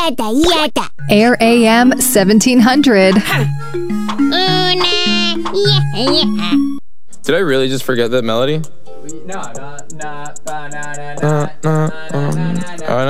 Air AM 1700. Did I really just forget that melody? No,